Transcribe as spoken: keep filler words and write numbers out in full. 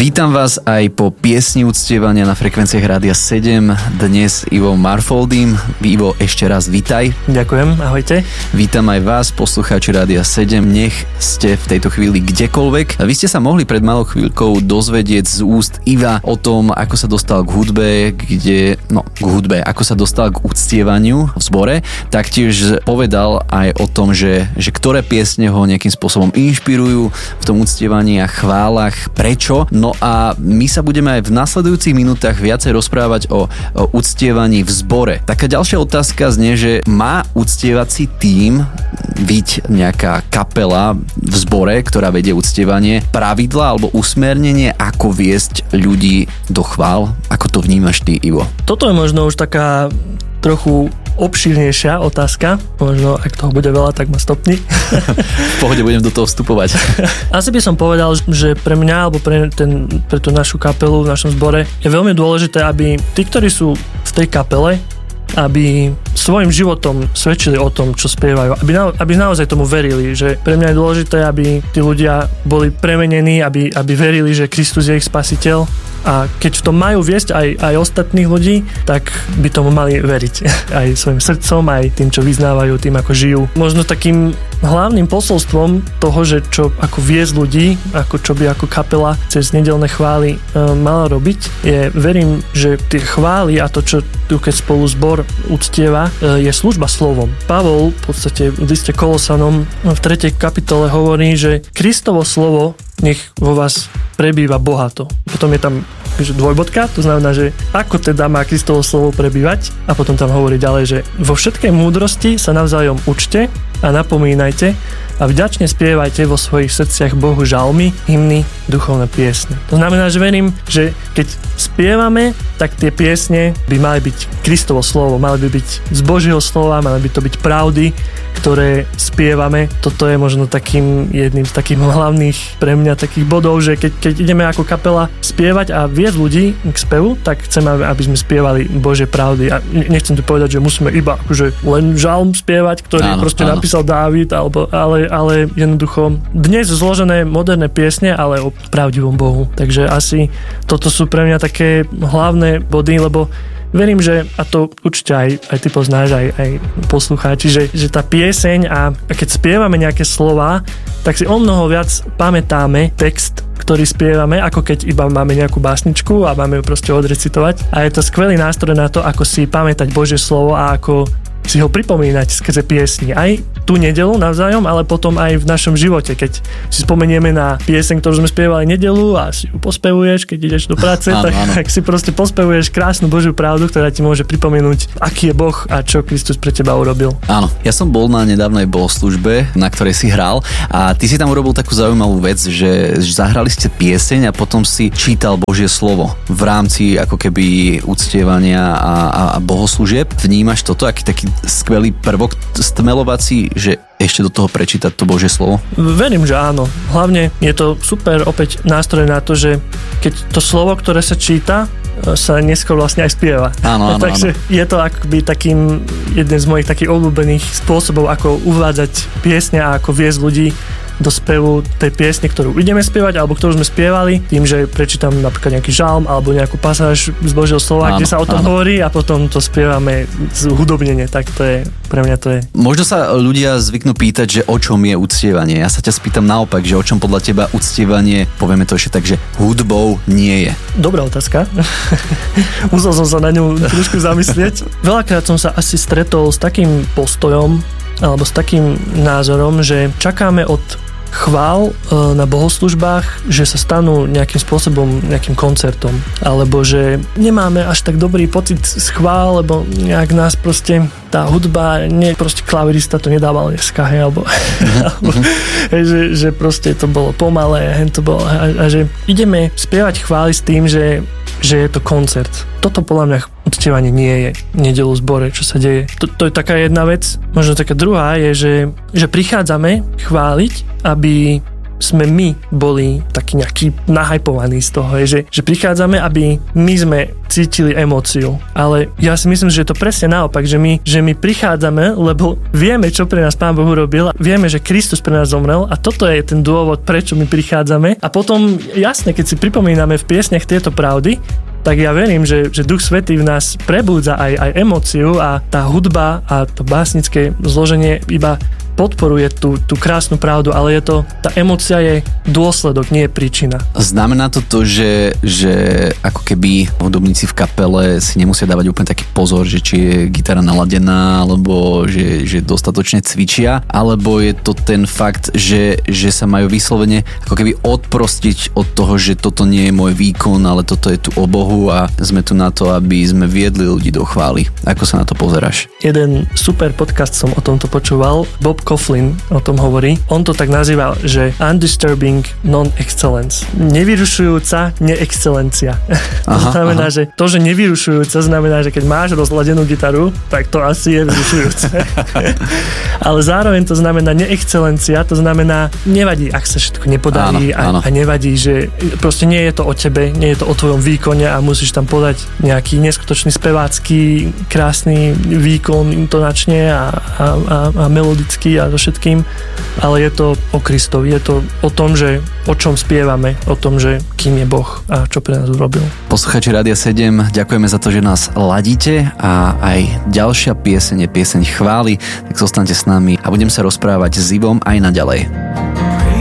Vítam vás aj po piesni uctievania na frekvenciách Rádia sedem, dnes Ivo Marfoldym. Ivo, ešte raz vítaj. Ďakujem, ahojte. Vítam aj vás, poslucháči Rádia sedem, nech ste v tejto chvíli kdekoľvek. Vy ste sa mohli pred malou chvíľkou dozvedieť z úst Iva o tom, ako sa dostal k hudbe, kde, no, k hudbe, ako sa dostal k uctievaniu v zbore. Taktiež povedal aj o tom, že, že ktoré piesne ho nejakým spôsobom inšpirujú v tom uctievaní a chválach, prečo. No a my sa budeme aj v nasledujúcich minútach viacej rozprávať o, o uctievaní v zbore. Taká ďalšia otázka znie, že má uctievací tím, byť nejaká kapela v zbore, ktorá vedie uctievanie, pravidla alebo usmernenie, ako viesť ľudí do chvál? Ako to vnímaš ty, Ivo? Toto je možno už taká trochu obšírnejšia otázka. Možno, ak toho bude veľa, tak ma stopni. V pohode, budem do toho vstupovať. Asi by som povedal, že pre mňa, alebo pre, ten, pre tú našu kapelu v našom zbore je veľmi dôležité, aby tí, ktorí sú v tej kapele, aby svojim životom svedčili o tom, čo spievajú. Aby, na, aby naozaj tomu verili. Že pre mňa je dôležité, aby tí ľudia boli premenení, aby, aby verili, že Kristus je ich spasiteľ. A keď v tom majú viesť aj, aj ostatných ľudí, tak by tomu mali veriť. Aj svojim srdcom, aj tým, čo vyznávajú, tým, ako žijú. Možno takým hlavným posolstvom toho, že čo ako viesť ľudí, ako čo by ako kapela cez nedeľné chvály e, mala robiť, je, verím, že tie chvály a to, čo tu keď spolu zbor uctieva, e, je služba slovom. Pavol v podstate v liste Kolosanom v tretej kapitole hovorí, že Kristovo slovo nech vo vás prebýva bohato. Potom je tam že dvojbodka, to znamená, že ako teda má Kristovo slovo prebývať, a potom tam hovorí ďalej, že vo všetkej múdrosti sa navzájom učte a napomínajte a vďačne spievajte vo svojich srdciach Bohu žalmy, hymny, duchovné piesne. To znamená, že verím, že keď spievame, tak tie piesne by mali byť Kristovo slovo, mali by byť z Božieho slova, mali by to byť pravdy, ktoré spievame. Toto je možno takým jedným z takých hlavných pre mňa takých bodov, že keď, keď ideme ako kapela spievať a viesť ľudí k spevu, tak chceme, aby sme spievali Božie pravdy. A nechcem tu povedať, že musíme iba akože len žalm spievať, ktorý áno, proste áno. napísal Dávid, alebo, ale, ale jednoducho dnes zložené moderné piesne, ale o pravdivom Bohu. Takže asi toto sú pre mňa také hlavné body, lebo verím, že, a to určite aj, aj ty poznáš, aj, aj poslucháči, že, že tá pieseň a, a keď spievame nejaké slová, tak si o mnoho viac pamätáme text, ktorý spievame, ako keď iba máme nejakú básničku a máme ju proste odrecitovať. A je to skvelý nástroj na to, ako si pamätať Božie slovo a ako si ho pripomínať skrze piesni. Aj tú nedeľu navzájom, ale potom aj v našom živote. Keď si spomenieme na pieseň, ktorú sme spievali nedeľu a si ju pospevuješ, keď ideš do práce, áno, tak, áno. tak si proste pospevuješ krásnu Božiu pravdu, ktorá ti môže pripomenúť, aký je Boh a čo Kristus pre teba urobil. Áno, ja som bol na nedávnej bohoslužbe, na ktorej si hral, a ty si tam urobil takú zaujímavú vec, že zahrali ste pieseň a potom si čítal Božie slovo v rámci ako keby uctievania a, a, a bohoslúžieb. Vnímaš toto, aký taký skvelý prvok stmelovací, že ešte do toho prečítať to Božie slovo? Verím, že áno. Hlavne je to super opäť nástroj na to, že keď to slovo, ktoré sa číta, sa neskôr vlastne aj spieva. Áno, áno, Takže áno. je to akoby takým jeden z mojich takých obľúbených spôsobov, ako uvádzať piesne a ako viesť ľudí do spevu tej piesne, ktorú ideme spievať alebo ktorú sme spievali, tým, že prečítam napríklad nejaký žalm alebo nejakú pasáž z Božieho slova, áno, kde sa o tom áno. hovorí, a potom to spievame zhudobnene, tak to je, pre mňa to je. Možno sa ľudia zvyknú pýtať, že o čom je uctievanie. Ja sa ťa spýtam naopak, že o čom podľa teba uctievanie, povieme to ešte tak, že hudbou nie je. Dobrá otázka. Musel som sa na ňu trošku zamyslieť. Veľakrát som sa asi stretol s takým postojom alebo s takým názorom, že čakáme od chvál na bohoslužbách, že sa stanú nejakým spôsobom nejakým koncertom, alebo že nemáme až tak dobrý pocit z chvál, lebo nejak nás proste tá hudba, nie proste klavirista to nedával dneska, hej, alebo, alebo hej, že, že proste to bolo pomalé, hej, to bolo, a, a že ideme spievať chvály s tým, že, že je to koncert. Toto podľa mňa uctievanie nie je nedeľu v zbore, čo sa deje. To, to je taká jedna vec. Možno taká druhá je, že, že prichádzame chváliť, aby sme my boli takí nejakí nahypovaní z toho, že, že prichádzame, aby my sme cítili emóciu. Ale ja si myslím, že je to presne naopak, že my, že my prichádzame, lebo vieme, čo pre nás Pán Boh urobil, vieme, že Kristus pre nás zomrel a toto je ten dôvod, prečo my prichádzame. A potom, jasne, keď si pripomíname v piesniach tieto pravdy, tak ja verím, že, že Duch Svätý v nás prebúdza aj, aj emóciu a tá hudba a to básnické zloženie iba podporuje tú, tú krásnu pravdu, ale je to, tá emócia je dôsledok, nie je príčina. Znamená to to, že, že ako keby hudobníci v kapele si nemusia dávať úplne taký pozor, že či je gitara naladená, alebo že, že dostatočne cvičia, alebo je to ten fakt, že, že sa majú vyslovene ako keby odprostiť od toho, že toto nie je môj výkon, ale toto je tu o Bohu a sme tu na to, aby sme viedli ľudí do chvály. Ako sa na to pozeráš? Jeden super podcast som o tomto počúval, Bob Coughlin o tom hovorí. On to tak nazýva, že undisturbing non-excellence. Nevyrušujúca neexcelencia. To znamená, aha. že to, že nevyrušujúca, znamená, že keď máš rozladenú gitaru, tak to asi je vyrušujúce. Ale zároveň to znamená neexcelencia, to znamená nevadí, ak sa všetko nepodarí áno, áno. A, a nevadí, že proste nie je to o tebe, nie je to o tvojom výkone a musíš tam podať nejaký neskutočný spevácky, krásny výkon intonačne a, a, a, a melodický a so všetkým, ale je to o Kristovi, je to o tom, že o čom spievame, o tom, že kým je Boh a čo pre nás urobil. Poslucháči Rádia sedem, ďakujeme za to, že nás ladíte a aj ďalšia pieseň je pieseň chvály, tak zostaňte s nami a budem sa rozprávať s Ivom aj naďalej.